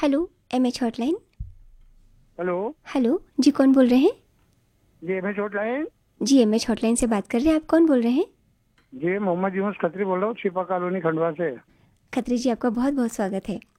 Hello, MH hotline. Hello. Hello जी, कौन बोल रहे हैं? जी एमएच हॉटलाइन। जी, एमएच हॉटलाइन से बात कर रहे हैं। आप कौन बोल रहे हैं? जी मोहम्मद यूनुस खत्री बोल रहा हूँ, छिपा कॉलोनी खंडवा से। खत्री जी, आपका बहुत बहुत स्वागत है।